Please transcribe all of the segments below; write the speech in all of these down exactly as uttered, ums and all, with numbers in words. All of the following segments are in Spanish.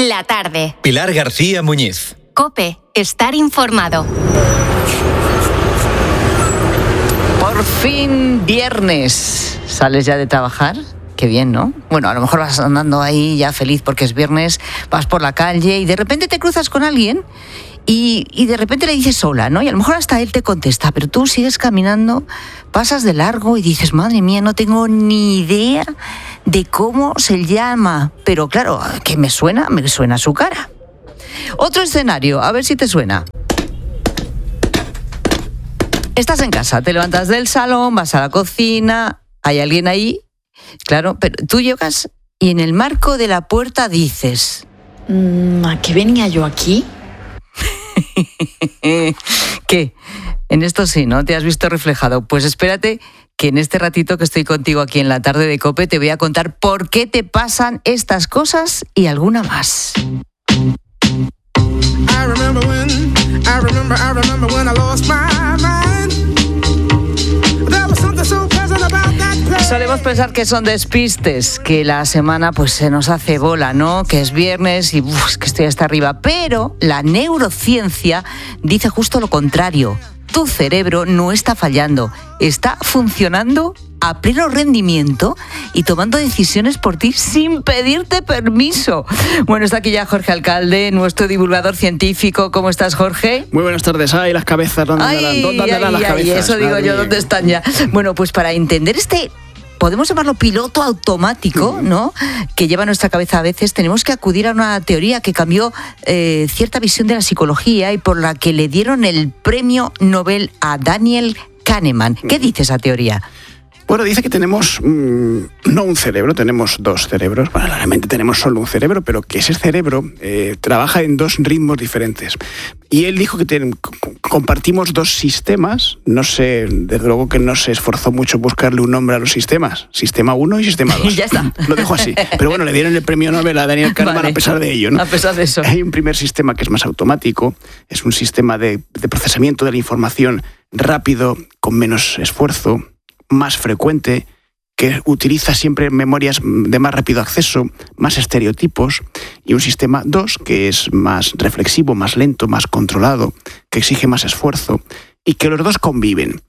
La tarde. Pilar García Muñiz. COPE. Estar informado. Por fin viernes. ¿Sales ya de trabajar? Qué bien, ¿no? Bueno, a lo mejor vas andando ahí ya feliz porque es viernes, vas por la calle y de repente te cruzas con alguien y, y de repente le dices hola, ¿no? Y a lo mejor hasta él te contesta, pero tú sigues caminando, pasas de largo y dices, madre mía, no tengo ni idea de cómo se llama. Pero claro, que me suena, me suena su cara. Otro escenario, a ver si te suena. Estás en casa, te levantas del salón, vas a la cocina, hay alguien ahí. Claro, pero tú llegas y en el marco de la puerta dices... ¿A qué venía yo aquí? ¿Qué? En esto sí, ¿no? ¿Te has visto reflejado? Pues espérate que en este ratito que estoy contigo aquí en la tarde de COPE te voy a contar por qué te pasan estas cosas y alguna más. I remember when, I remember, I remember when I lost my mind. There was something so pleasant about that place. Solemos pensar que son despistes, que la semana pues se nos hace bola, ¿no? Que es viernes y uf, que estoy hasta arriba. Pero la neurociencia dice justo lo contrario. Tu cerebro no está fallando, está funcionando a pleno rendimiento y tomando decisiones por ti sin pedirte permiso. Bueno, está aquí ya Jorge Alcalde, nuestro divulgador científico. ¿Cómo estás, Jorge? Muy buenas tardes. Ay, las cabezas, ¿dónde ay, andarán? ¿Dónde andarán ay, las ay, cabezas? Eso digo Madre yo, mía. ¿dónde están ya? Bueno, pues para entender este... podemos llamarlo piloto automático, ¿no? Que lleva nuestra cabeza a veces, tenemos que acudir a una teoría que cambió eh, cierta visión de la psicología y por la que le dieron el premio Nobel a Daniel Kahneman. ¿Qué dice esa teoría? Bueno, dice que tenemos mmm, no un cerebro, tenemos dos cerebros. Bueno, realmente tenemos solo un cerebro, pero que ese cerebro eh, trabaja en dos ritmos diferentes. Y él dijo que ten, compartimos dos sistemas. No sé, desde luego que no se esforzó mucho en buscarle un nombre a los sistemas. Sistema uno y sistema dos. Ya está. Lo dejo así. Pero bueno, le dieron el premio Nobel a Daniel Kahneman vale. a pesar de ello, ¿no? A pesar de eso. Hay un primer sistema que es más automático. Es un sistema de, de procesamiento de la información rápido, con menos esfuerzo, más frecuente, que utiliza siempre memorias de más rápido acceso, más estereotipos, y un sistema dos que es más reflexivo, más lento, más controlado, que exige más esfuerzo, y que los dos conviven.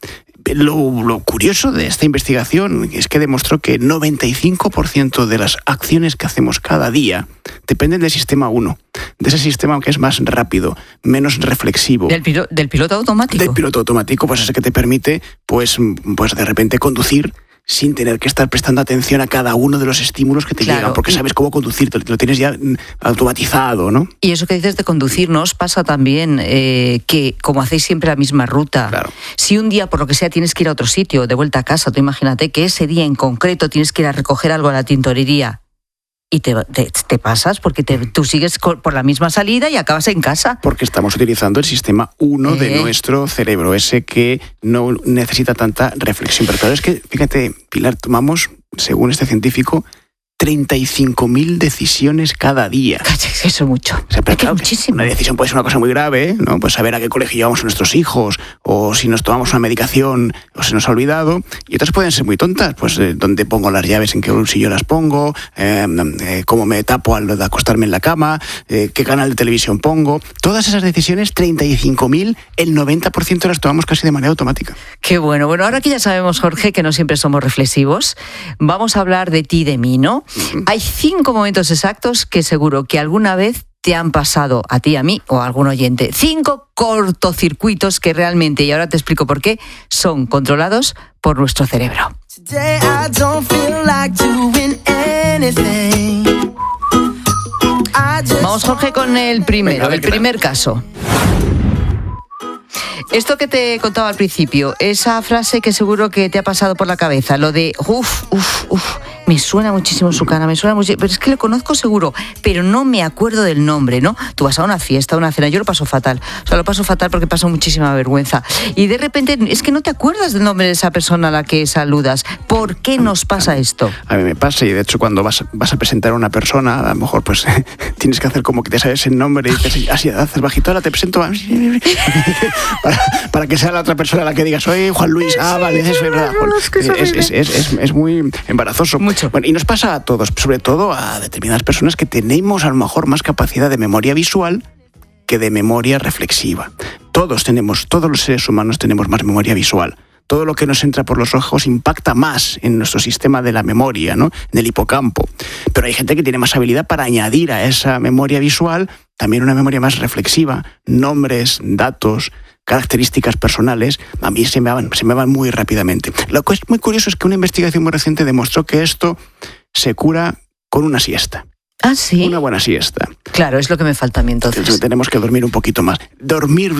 Lo, lo curioso de esta investigación es que demostró que noventa y cinco por ciento de las acciones que hacemos cada día dependen del sistema uno, de ese sistema que es más rápido, menos reflexivo. ¿Del, pilo, del piloto automático? Del piloto automático, pues ese que te permite, pues, pues de repente conducir sin tener que estar prestando atención a cada uno de los estímulos que te claro. llegan, porque sabes cómo conducir, lo tienes ya automatizado, ¿no? Y eso que dices de conducir, ¿no os pasa también eh, que, como hacéis siempre la misma ruta, claro. si un día, por lo que sea, tienes que ir a otro sitio, de vuelta a casa, tú imagínate que ese día en concreto tienes que ir a recoger algo a la tintorería, y te, te, te pasas porque te, tú sigues por la misma salida y acabas en casa. Porque estamos utilizando el sistema uno eh. de nuestro cerebro, ese que no necesita tanta reflexión. Pero claro, es que, fíjate, Pilar, tomamos, según este científico, treinta y cinco mil decisiones cada día. Eso es mucho. O sea, pero es claro, muchísimo. Una decisión puede ser una cosa muy grave, ¿no? Pues saber a qué colegio llevamos a nuestros hijos, o si nos tomamos una medicación o se nos ha olvidado. Y otras pueden ser muy tontas, pues eh, dónde pongo las llaves, en qué bolsillo las pongo, eh, eh, cómo me tapo al de acostarme en la cama, eh, qué canal de televisión pongo. Todas esas decisiones, treinta y cinco mil, el noventa por ciento las tomamos casi de manera automática. Qué bueno. Bueno, ahora que ya sabemos, Jorge, que no siempre somos reflexivos, vamos a hablar de ti y de mí, ¿no? Uh-huh. Hay cinco momentos exactos que seguro que alguna vez te han pasado a ti, a mí o a algún oyente. Cinco cortocircuitos que realmente, y ahora te explico por qué, son controlados por nuestro cerebro. Vamos, Jorge, con el primero, Venga, el primer tal. caso. Esto que te contaba al principio, esa frase que seguro que te ha pasado por la cabeza, lo de uff, uff, uff, me suena muchísimo su cara, me suena muchísimo, pero es que lo conozco seguro, pero no me acuerdo del nombre, ¿no? Tú vas a una fiesta, a una cena, yo lo paso fatal, o sea, lo paso fatal porque paso muchísima vergüenza, y de repente es que no te acuerdas del nombre de esa persona a la que saludas. ¿Por qué nos pasa esto? A mí me pasa, y de hecho cuando vas, vas a presentar a una persona, a lo mejor pues tienes que hacer como que te sabes el nombre y dices, así, haces bajito, ahora te presento a... para, para que sea la otra persona a la que digas, soy Juan Luis, ah, vale, eso es verdad. Bueno, es, es, es, es, es, es muy embarazoso. Mucho mucho. Bueno, y nos pasa a todos, sobre todo a determinadas personas que tenemos a lo mejor más capacidad de memoria visual que de memoria reflexiva. Todos tenemos, todos los seres humanos tenemos más memoria visual. Todo lo que nos entra por los ojos impacta más en nuestro sistema de la memoria, ¿no? En el hipocampo. Pero hay gente que tiene más habilidad para añadir a esa memoria visual también una memoria más reflexiva, nombres, datos, características personales. A mí se me van, se me van muy rápidamente. Lo que es muy curioso es que una investigación muy reciente demostró que esto se cura con una siesta. Ah, sí. Una buena siesta. Claro, es lo que me falta a mí entonces. Entonces tenemos que dormir un poquito más. Dormir